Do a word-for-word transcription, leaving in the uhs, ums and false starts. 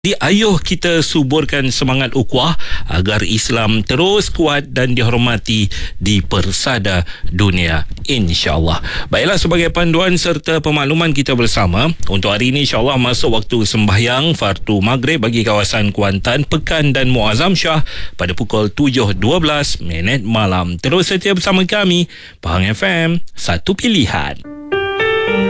Di ayuh kita suburkan semangat ukhuwah agar Islam terus kuat dan dihormati di persada dunia, insya-Allah. Baiklah, sebagai panduan serta pemakluman kita bersama untuk hari ini, insya-Allah masuk waktu sembahyang fardu maghrib bagi kawasan Kuantan, Pekan dan Muazzam Shah pada pukul tujuh dua belas minit malam. Terus setia bersama kami, Pahang F M, satu pilihan.